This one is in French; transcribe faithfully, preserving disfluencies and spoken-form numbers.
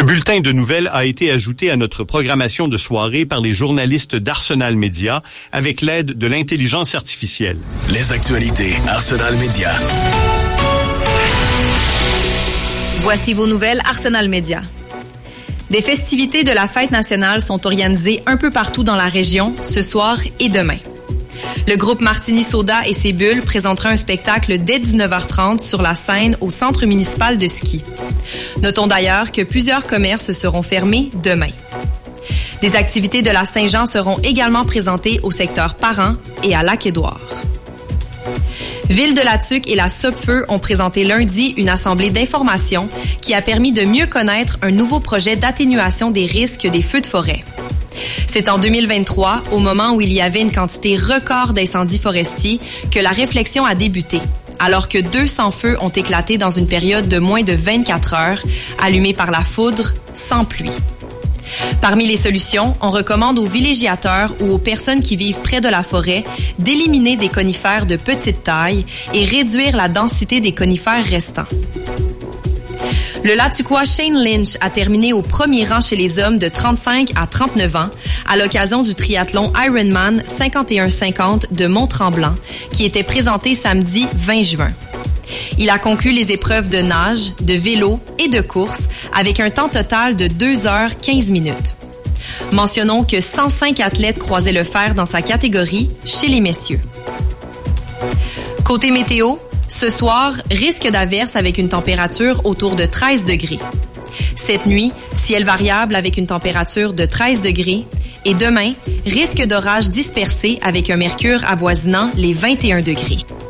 bulletin de nouvelles a été ajouté à notre programmation de soirée par les journalistes d'Arsenal Média avec l'aide de l'intelligence artificielle. Les actualités Arsenal Média. Voici vos nouvelles Arsenal Média. Des festivités de la fête nationale sont organisées un peu partout dans la région ce soir et demain. Le groupe Martini Soda et ses bulles présentera un spectacle dès dix-neuf heures trente sur la scène au centre municipal de ski. Notons d'ailleurs que plusieurs commerces seront fermés demain. Des activités de la Saint-Jean seront également présentées au secteur Parent et à Lac-Édouard. Ville de la Tuque et la Sopfeu ont présenté lundi une assemblée d'information qui a permis de mieux connaître un nouveau projet d'atténuation des risques des feux de forêt. C'est en deux mille vingt-trois, au moment où il y avait une quantité record d'incendies forestiers, que la réflexion a débuté, alors que deux cents feux ont éclaté dans une période de moins de vingt-quatre heures, allumés par la foudre, sans pluie. Parmi les solutions, on recommande aux villégiateurs ou aux personnes qui vivent près de la forêt d'éliminer des conifères de petite taille et réduire la densité des conifères restants. Le Latuquois Shane Lynch a terminé au premier rang chez les hommes de trente-cinq à trente-neuf ans à l'occasion du triathlon Ironman cinquante et un cinquante de Mont-Tremblant qui était présenté samedi vingt juin. Il a conclu les épreuves de nage, de vélo et de course avec un temps total de deux heures quinze minutes. Mentionnons que cent cinq athlètes croisaient le fer dans sa catégorie chez les messieurs. Côté météo, ce soir, risque d'averse avec une température autour de treize degrés. Cette nuit, ciel variable avec une température de treize degrés. Et demain, risque d'orage dispersé avec un mercure avoisinant les vingt et un degrés.